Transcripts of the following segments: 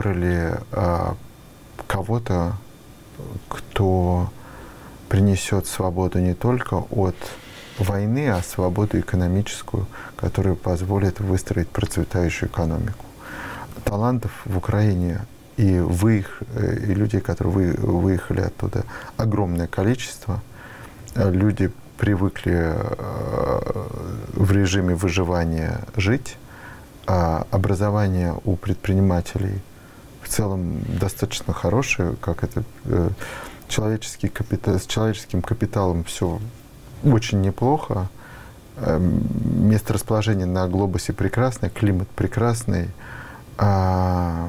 выбрали кого-то, кто принесет свободу не только от войны, а свободу экономическую, которая позволит выстроить процветающую экономику. Талантов в Украине и людей, которые выехали оттуда, огромное количество. Люди привыкли в режиме выживания жить. Образование у предпринимателей в целом достаточно хорошее, как это с человеческим капиталом все очень неплохо. Месторасположение на глобусе прекрасное, климат прекрасный. Это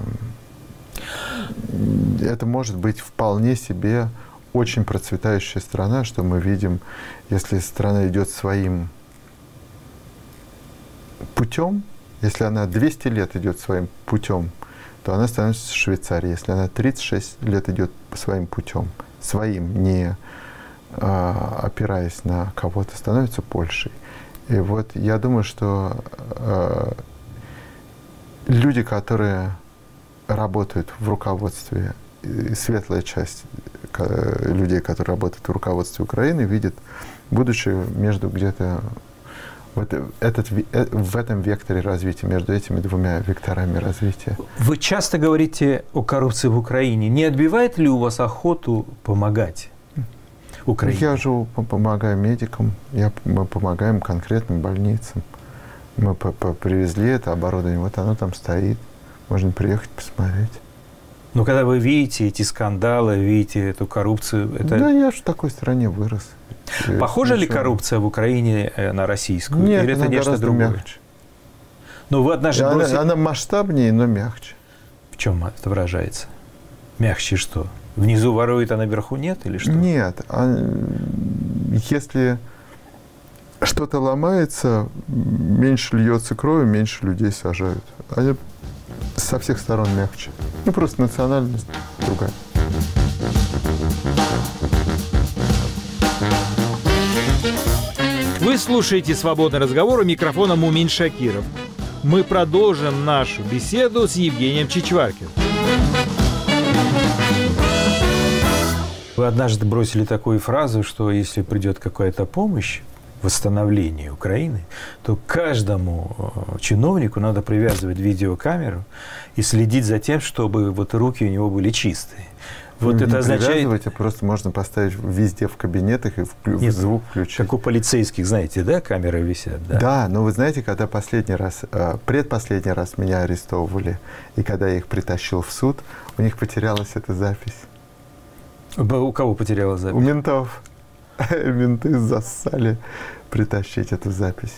может быть вполне себе очень процветающая страна, что мы видим, если страна идет своим путем, если она 200 лет идет своим путем, то она становится Швейцарией. Если она 36 лет идет своим путем, своим, не опираясь на кого-то, становится Польшей. И вот я думаю, что люди, которые работают в руководстве, светлая часть людей, которые работают в руководстве Украины, видят будущее между где-то в этом векторе развития, между этими двумя векторами развития. Вы часто говорите о коррупции в Украине. Не отбивает ли у вас охоту помогать Украине? Я же помогаю медикам, мы помогаем конкретным больницам. Мы привезли это оборудование, вот оно там стоит. Можно приехать посмотреть. Но когда вы видите эти скандалы, видите эту коррупцию... Это... Да, я же в такой стране вырос. Похожа ли коррупция в Украине на российскую? Нет, или это нечто другое? Мягче. Но вы однажды бросили... Она масштабнее, но мягче. В чем это выражается? Мягче что? Внизу ворует, а наверху нет? Или что? Нет. Если что-то ломается, меньше льется крови, меньше людей сажают. Они со всех сторон мягче. Ну, просто национальность другая. Вы слушаете «Свободный разговор», у микрофона Мумин Шакиров. Мы продолжим нашу беседу с Евгением Чичваркиным. Вы однажды бросили такую фразу, что если придет какая-то помощь в восстановлении Украины, то каждому чиновнику надо привязывать видеокамеру и следить за тем, чтобы вот руки у него были чистые. Вот это означает... Просто можно поставить везде в кабинетах и звук включить. Как у полицейских, знаете, да, камеры висят? Да, да, но вы знаете, когда предпоследний раз меня арестовывали, и когда я их притащил в суд, у них потерялась эта запись. У кого потерялась запись? У ментов. Менты зассали притащить эту запись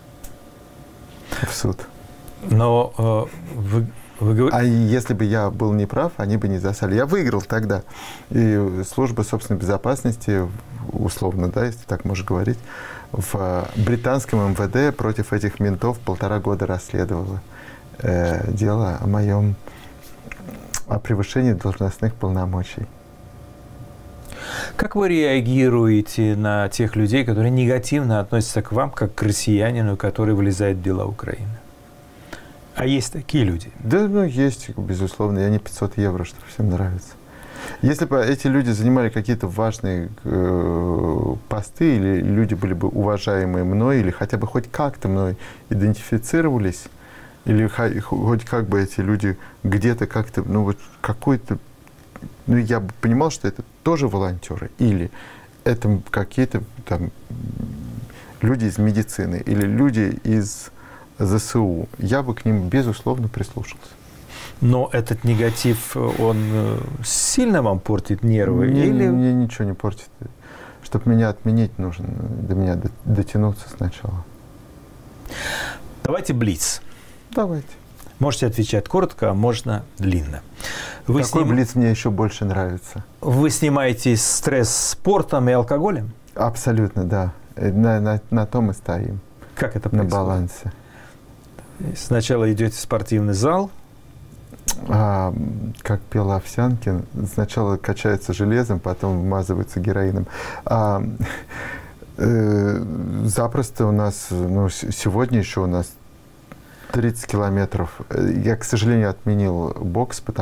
в суд. Но вы говорите... А если бы я был неправ, они бы не засали. Я выиграл тогда. И служба собственной безопасности, условно, да, если так можно говорить, в британском МВД против этих ментов 1,5 года расследовала дело о превышении должностных полномочий. Как вы реагируете на тех людей, которые негативно относятся к вам, как к россиянину, который влезает в дела Украины? А есть такие люди? Да, ну, есть, безусловно. Я не 500 евро, что всем нравится. Если бы эти люди занимали какие-то важные посты, или люди были бы уважаемые мной, или хотя бы хоть как-то мной идентифицировались, или хоть как бы эти люди где-то как-то, ну, вот какой-то... Ну, я бы понимал, что это тоже волонтеры, или это какие-то там люди из медицины, или люди из ЗСУ, я бы к ним, безусловно, прислушался. Но этот негатив, он сильно вам портит нервы? Мне ничего не портит. Чтобы меня отменить, нужно до меня дотянуться сначала. Давайте блиц. Давайте. Можете отвечать коротко, а можно длинно. Какой блиц мне еще больше нравится? Вы снимаете стресс спортом и алкоголем? Абсолютно, да. На том и стоим. Как это происходит? На балансе. Сначала идете в спортивный зал. Как пел Овсянкин, сначала качается железом, потом вмазывается героином. Запросто у нас, ну, сегодня еще у нас 30 километров. Я, к сожалению, отменил бокс, потому